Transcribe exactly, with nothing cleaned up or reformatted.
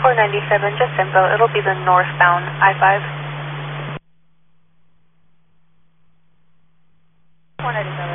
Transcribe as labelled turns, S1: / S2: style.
S1: four ninety-seven, just info. It'll be the northbound I five.
S2: four ninety-seven.